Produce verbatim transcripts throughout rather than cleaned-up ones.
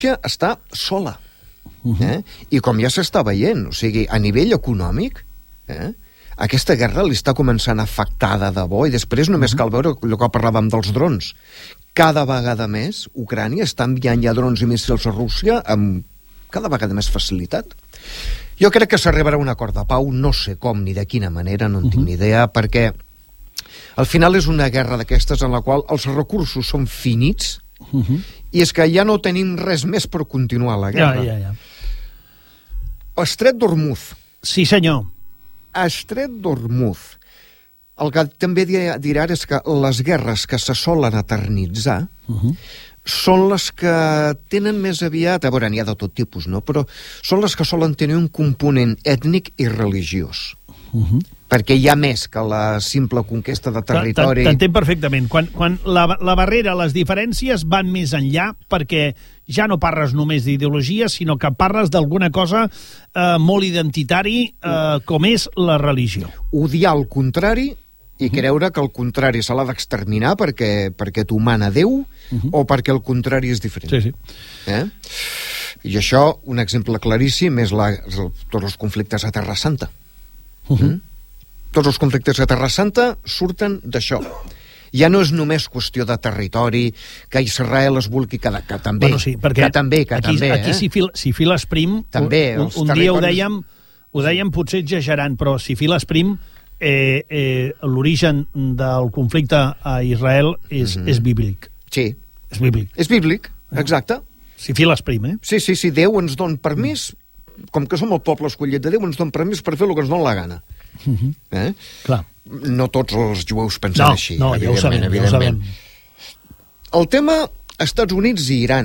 està sola. Eh? I com ja s'està veient, o sigui, a nivell econòmic, eh? aquesta guerra li està començant a afectar de debò, i després només cal veure el que parlàvem dels drons. Cada vegada més Ucrània està enviant ja drons i míssils a Rússia amb cada vegada més facilitat. Jo crec que s'arribarà a un acord de pau, no sé com ni de quina manera, no en tinc ni idea, perquè al final és una guerra d'aquestes en la qual els recursos són finits, uh-huh. i és que ja no tenim res més per continuar la guerra. Ja, ja, ja. Estret d'Hormuz. Sí, senyor. Estret d'Hormuz. El que també dirà és que les guerres que se solen eternitzar uh-huh. són les que tenen més aviat, a veure, n'hi ha de tot tipus, no? Però són les que solen tenir un component ètnic i religiós. Uh-huh. Perquè hi ha més que la simple conquesta de territori. T'entenc perfectament. Quan, quan la, la barrera, les diferències van més enllà, perquè ja no parles només d'ideologia, sinó que parles d'alguna cosa eh, molt identitari, eh, com és la religió. Odiar el contrari i creure que el contrari se l'ha d'exterminar perquè, perquè t'ho mana Déu, uh-huh. o perquè el contrari és diferent. Sí, sí. Eh? I això, un exemple claríssim, és la, tots els conflictes a Terra Santa. Uh-huh. Mm? Tots els conflictes a Terra Santa surten d'això. Ja no és només qüestió de territori, que Israel es vulgui quedar, que també, bueno, sí, que també, que aquí, també. Aquí eh? si, fil, si files prim, també, un, un dia ho dèiem, ho dèiem potser exagerant, però si files prim, eh, eh, l'origen del conflicte a Israel és, mm-hmm. és bíblic. Sí. És bíblic. És bíblic, exacte. Si files prim, eh? Sí, sí, sí, Déu ens don permís, com que som el poble escollit de Déu, ens don permís per fer el que ens dona la gana. Uh-huh. Eh? Clar. No tots els jueus pensen no, així. No, ja ho sabem, ja ho sabem. El tema Estats Units i Iran.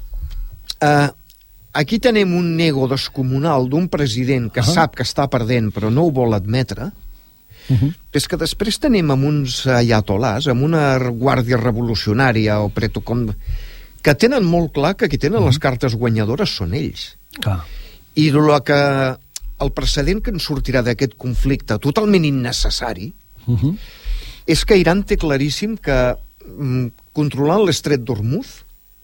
Uh, aquí tenim un ego descomunal d'un president que uh-huh. sap que està perdent però no ho vol admetre. Uh-huh. És que després tenim amb uns ayatolars, amb una guàrdia revolucionària o pretocom, que tenen molt clar que qui tenen uh-huh. les cartes guanyadores són ells. Clar. I el que el precedent que en sortirà d'aquest conflicte totalment innecessari uh-huh. és que Iran té claríssim que mm, controlant l'estret d'Hormuz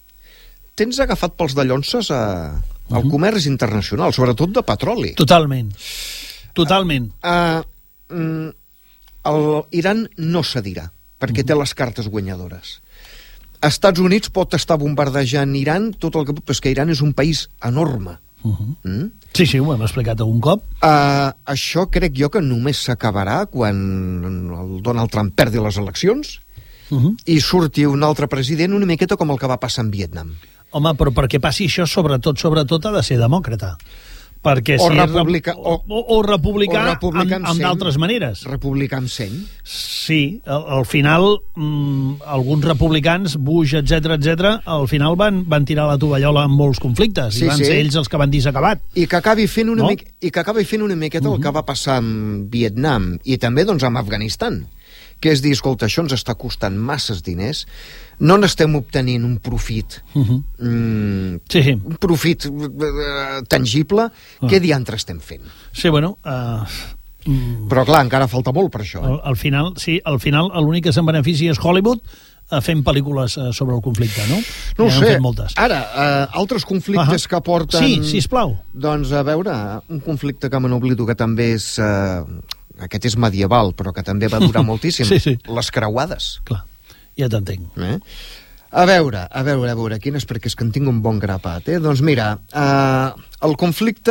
tens agafat pels dallonses a, uh-huh. al comerç internacional, sobretot de petroli. Totalment. Totalment. Uh, uh, mm, el Iran no cedirà, perquè uh-huh. té les cartes guanyadores. Estats Units pot estar bombardejant Iran tot el que... però és que Iran és un país enorme. Uh-huh. Mm? Sí, sí, ho hem explicat algun cop. Uh, això crec jo que només s'acabarà quan el Donald Trump perdi les eleccions uh-huh. i surti un altre president una miqueta com el que va passar en Vietnam. Home, però perquè passi això, sobretot, sobretot ha de ser demòcrata. Perquè o, si republica, o, o, o republicà, o republicà amb, amb d'altres maneres. Republicà amb seny. Sí, al, al final mmm, alguns republicans, Bush, etc etc, al final van, van tirar la tovallola en molts conflictes, sí, i van sí. ser ells els que van dir s'ha acabat. I que acabi fent una, no? mica, i que acabi fent una miqueta uh-huh. el que va passar amb Vietnam i també doncs amb Afganistan, que és dir, escolta, això ens està costant masses diners, no n'estem obtenint un profit uh-huh. mm, sí, sí. un profit uh, tangible, uh-huh. què diantre estem fent? Sí, bueno... Uh, mm, però clar, encara falta molt per això. Eh? Al, al final, sí, al final l'únic que se'n beneficia és Hollywood uh, fent pel·lícules uh, sobre el conflicte, no? No ho ja sé. Moltes. Ara, uh, altres conflictes uh-huh. que porten... Sí, sisplau. Doncs a veure, un conflicte que me n'oblido que també és... Uh, aquest és medieval, però que també va durar moltíssim. Sí, sí. Les creuades. Clar, ja t'entenc. Eh? A veure, a veure, a veure, quin és perquè és que en tinc un bon grapat, eh? Doncs mira, eh, el conflicte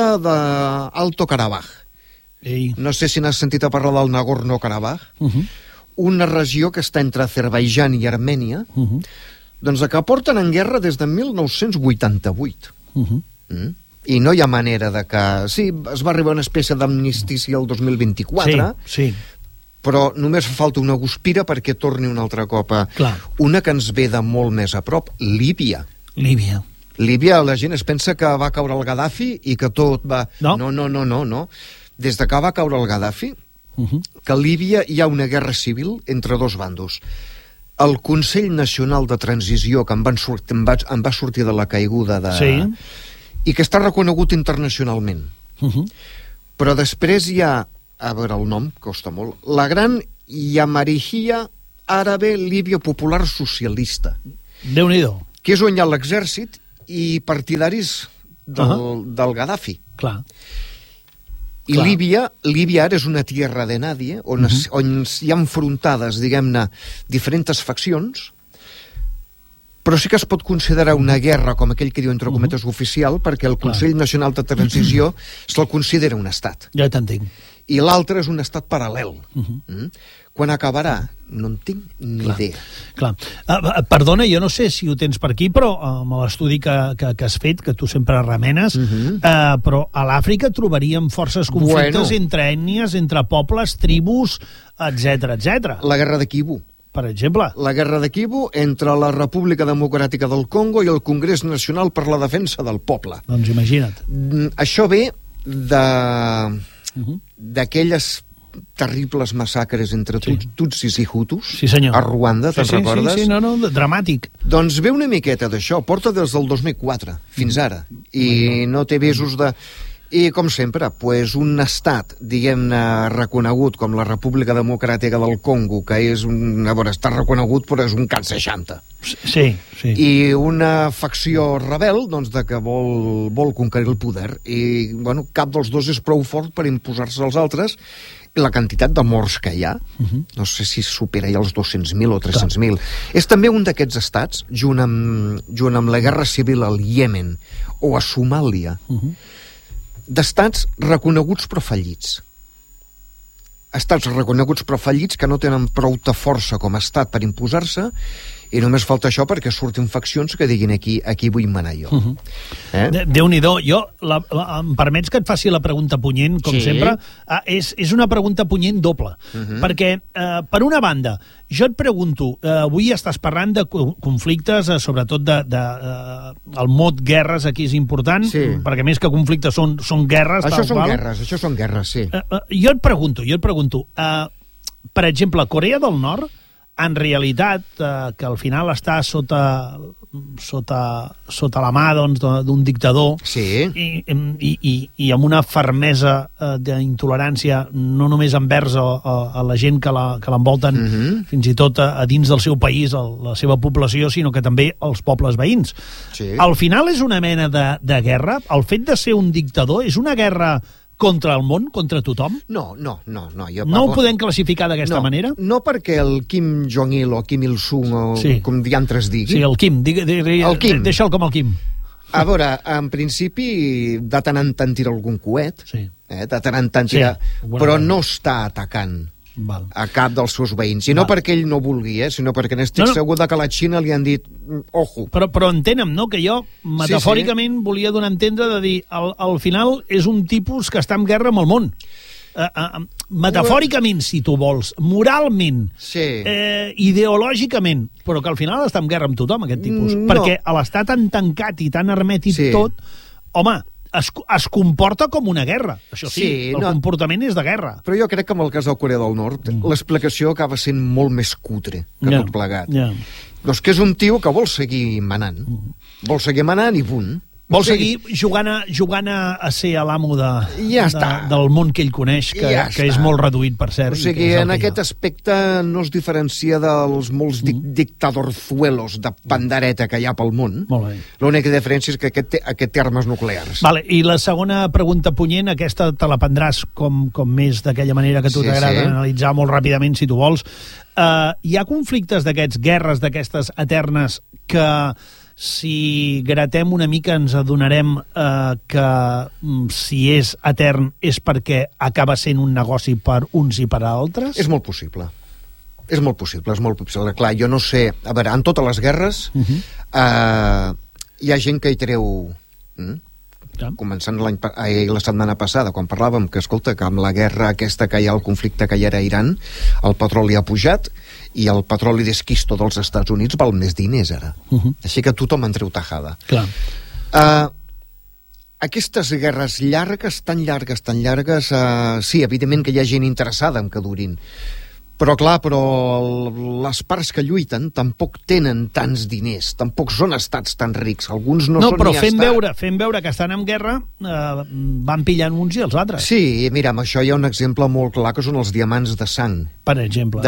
d'Alto Karabakh. Ei. No sé si n'has sentit a parlar del Nagorno-Karabakh, uh-huh. una regió que està entre Azerbaidjan i Armènia, uh-huh. doncs que porten en guerra des de mil nou-cents vuitanta-vuit. Uh-huh. Mm? I no hi ha manera de que... Sí, es va arribar a una espècie d'amnistícia el dos mil vint-i-quatre, sí, sí. però només fa falta una guspira perquè torni una altra cop. Clar. Una que ens ve de molt més a prop, Líbia. Líbia. Líbia, la gent es pensa que va caure el Gaddafi i que tot va... No, no, no, no, no. no. Des de que va caure el Gaddafi, uh-huh. que a Líbia hi ha una guerra civil entre dos bandos. El Consell Nacional de Transició, que em, van sortir, em, va, em va sortir de la caiguda de... Sí. I que està reconegut internacionalment. Uh-huh. Però després hi ha, a veure el nom, costa molt, la Gran Yamarihia Àrabe Líbia Popular Socialista. Déu-n'hi-do. Que és on hi ha l'exèrcit i partidaris del, uh-huh. del Gaddafi. Clar. I Clar. Líbia, Líbia ara és una tierra de nadie, on, uh-huh. es, on hi ha enfrontades, diguem-ne, diferents faccions, però sí que es pot considerar una guerra, com aquell que diu entre cometes uh-huh. oficial, perquè el Consell Clar. Nacional de Transició se'l considera un estat. Ja t'entenc. I l'altre és un estat paral·lel. Uh-huh. Mm? Quan acabarà, no en tinc ni Clar. idea. Clar. Uh, perdona, jo no sé si ho tens per aquí, però amb uh, l'estudi que, que, que has fet, que tu sempre remenes, uh-huh. uh, però a l'Àfrica trobaríem forces conflictes bueno. entre ètnies, entre pobles, tribus, etcètera, etcètera. La guerra de Kivu. Per exemple. La guerra de Kivu entre la República Democràtica del Congo i el Congrés Nacional per la Defensa del Poble. Doncs imagina't. Mm, això ve de... Uh-huh. d'aquelles terribles massacres entre sí. tutsis i hutus sí, a Ruanda, te'n sí, sí, recordes? Sí, sí, no, no, dramàtic. Doncs ve una miqueta d'això, porta des del dos mil quatre fins ara, i no té besos de... I, com sempre, pues, un estat, diguem-ne, reconegut com la República Democràtica del Congo, que és un... A veure, està reconegut, però és un cat seixanta. Sí, sí. I una facció rebel, doncs, de que vol, vol conquerir el poder. I, bueno, cap dels dos és prou fort per imposar-se als altres, i la quantitat de morts que hi ha, uh-huh. no sé si supera ja els dos-cents mil o tres-cents mil. És també un d'aquests estats, junt amb, junt amb la guerra civil al Iemen o a Somàlia, uh-huh. d'estats reconeguts però fallits. Estats reconeguts però fallits que no tenen prou de força com a estat per imposar-se, i només falta això perquè surtin faccions que diguin aquí, aquí vull manar jo. Uh-huh. eh? Déu-n'hi-do. Jo, la, la, em permets que et faci la pregunta punyent, com sí. sempre? Ah, és, és una pregunta punyent doble. Uh-huh. Perquè, eh, per una banda, jo et pregunto, eh, avui estàs parlant de conflictes, eh, sobretot de, de, eh, el mot guerres aquí és important, sí. perquè més que conflictes són, són guerres. Això són qual. guerres, això són guerres, sí. Eh, eh, jo et pregunto, jo et pregunto, eh, per exemple, Corea del Nord, en realitat, eh, que al final està sota, sota, sota la mà doncs, d'un dictador sí. i, i, i, i amb una fermesa eh, d'intolerància no només envers a, a, a la gent que l'envolten, uh-huh. fins i tot a, a dins del seu país, a la seva població, sinó que també als pobles veïns. Sí. Al final és una mena de, de guerra? El fet de ser un dictador és una guerra contra el món, contra tothom? No, no, no. No, jo no ho podem classificar d'aquesta no, manera? No perquè el Kim Jong-il o Kim Il-sung o sí. com diantres digui... Sí, el Kim. Digui, digui, el Kim. Deixa'l com el Kim. A veure, en principi, de tant en tant tira algun coet, sí. eh, de tant en tant tira, sí, però no està atacant Val. a cap dels seus veïns. I no Val. perquè ell no vulgui, eh, sinó perquè n'estic no, no. segur que a la Xina li han dit ojo. Però, però entenem, no?, que jo metafòricament sí, sí. volia donar a entendre de dir al, al final és un tipus que està en guerra amb el món. Uh, uh, metafòricament, si tu vols, moralment, sí. eh, ideològicament, però que al final està en guerra amb tothom, aquest tipus. No. Perquè a l'estar tan tancat i tan hermètic sí. tot, home... Es, es comporta com una guerra. Això sí, sí el no, comportament és de guerra. Però jo crec que en el cas del Corea del Nord mm. l'explicació acaba sent molt més cutre que yeah, tot plegat. Yeah. Doncs que és un tio que vol seguir manant. Mm. Vol seguir manant i punt. Vol seguir jugant a, jugant a, a ser l'amo de, ja de, del món que ell coneix, que, ja que és molt reduït, per cert. O sigui, en aquest aspecte no es diferencia dels molts dic mm. dictadorzuelos de pandereta que hi ha pel món. L'única diferència és que aquest té, aquest té armes nuclears. Vale, i la segona pregunta punyent, aquesta te la prendràs com, com més d'aquella manera que tu sí, t'agrada sí. analitzar molt ràpidament, si tu vols. Uh, hi ha conflictes d'aquests, guerres d'aquestes eternes, que... si gratem una mica ens adonarem eh, que mm, si és etern és perquè acaba sent un negoci per uns i per altres? És molt possible. És molt possible, és molt possible. Clar, jo no sé... A veure, en totes les guerres uh-huh. eh, hi ha gent que hi treu... Mm? Ja. Començant l'any la setmana passada, quan parlàvem que, escolta, que amb la guerra aquesta que hi ha, el conflicte que hi ha a Iran, el petroli ha pujat i el petroli d'esquisto dels Estats Units val més diners ara. Uh-huh. Així que tothom en treu tajada. Clar. Uh, aquestes guerres llargues, tan llargues, tan llargues, uh, sí, evidentment que hi ha gent interessada en que durin. Però, clar, però les parts que lluiten tampoc tenen tants diners, tampoc són estats tan rics, alguns no, no són però ni fent estat. veure, fent veure que estan en guerra, eh, van pillant uns i els altres. Sí, mira, amb això hi ha un exemple molt clar, que són els diamants de sang. Per exemple.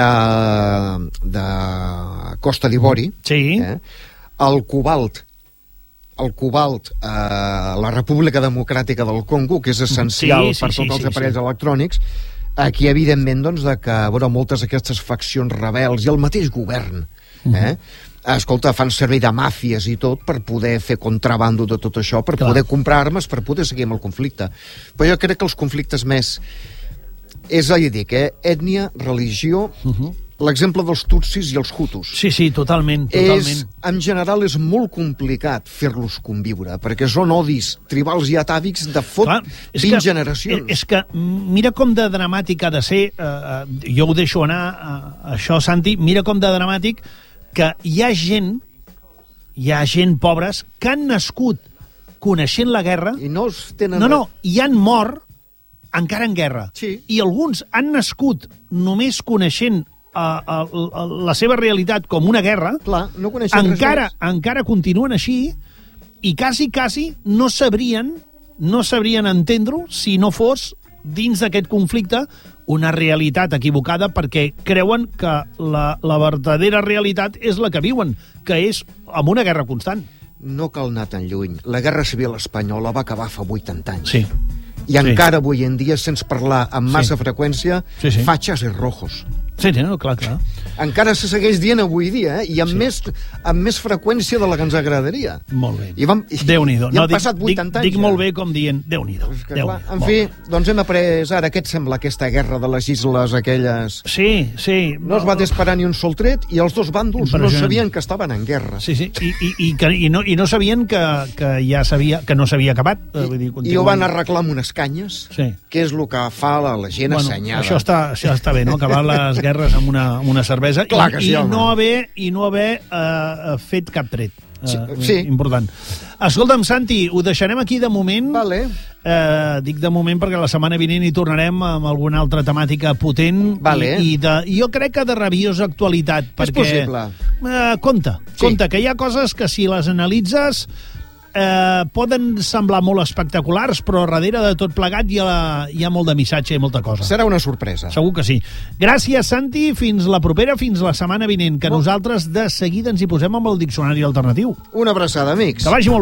De, de Costa d'Ivori. Sí. Eh? El cobalt, el cobalt a la República Democràtica del Congo, que és essencial sí, sí, per tots sí, els sí, aparells sí. electrònics, aquí, evidentment, doncs, de que, a veure, moltes d'aquestes faccions rebels i el mateix govern, eh, uh-huh. escolta, fan servir de màfies i tot per poder fer contrabando de tot això, per Clar. poder comprar armes, per poder seguir amb el conflicte. Però jo crec que els conflictes més... És allà dic, eh? Ètnia, religió... Uh-huh. L'exemple dels tutsis i els hutus. Sí, sí, totalment, totalment. És, en general és molt complicat fer-los conviure, perquè són odis tribals i atàvics de fot Clar, vint que, generacions. És que mira com de dramàtic ha de ser, eh, jo ho deixo anar, eh, això, Santi, mira com de dramàtic que hi ha gent, hi ha gent pobres que han nascut coneixent la guerra... I no es tenen... No, no, i han mort encara en guerra. Sí. I alguns han nascut només coneixent A, a, a la seva realitat com una guerra. Clar, no coneixen encara, res encara continuen així i quasi, quasi no sabrien no sabrien entendre-ho si no fos dins d'aquest conflicte una realitat equivocada, perquè creuen que la, la verdadera realitat és la que viuen, que és amb una guerra constant. No cal anar tan lluny. La Guerra Civil Espanyola va acabar fa vuitanta anys. Sí. I sí. encara avui en dia, sense parlar amb massa sí. freqüència, sí, sí. fatxes i rojos. Sí, sí, no, clar, clar. Encara se segueix dient avui dia, eh? I amb, sí. més, amb més freqüència de la que ens agradaria. Molt bé. I vam, i, Déu-n'hi-do. I no, han passat vuitanta dic, anys. Dic molt bé com dient, Déu-n'hi-do. Déu en fi, doncs hem après ara, què et sembla aquesta guerra de les isles aquelles? Sí, sí. No es va disparar ni un sol tret i els dos bàndols no sabien que estaven en guerra. Sí, sí, i, i, i, que, i, no, i no sabien que, que ja sabia, que no s'havia acabat. I, vull dir, I ho van arreglar amb unes canyes, sí. que és el que fa la, la gent bueno, assenyada. Això està, això està bé, no? Acabar les guerres amb una, amb una cervesa Clar i, que sí, i, no haver, i no haver uh, fet cap tret. Uh, sí, sí. Important. Escolta'm, Santi, ho deixarem aquí de moment. Vale. Uh, dic de moment perquè la setmana vinent hi tornarem amb alguna altra temàtica potent vale. i, i de, jo crec que de rabiosa actualitat. És perquè, possible. Uh, compte, sí. compte, que hi ha coses que si les analitzes eh, poden semblar molt espectaculars, però darrere de tot plegat hi ha, hi ha molt de missatge i molta cosa. Serà una sorpresa. Segur que sí. Gràcies, Santi. Fins la propera, fins la setmana vinent, que oh. nosaltres de seguida ens hi posem amb el diccionari alternatiu. Una abraçada, amics. Que vagi molt